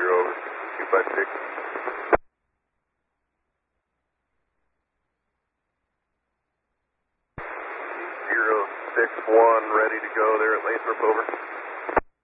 over. 256. 061, ready to go there at Lathrop, over.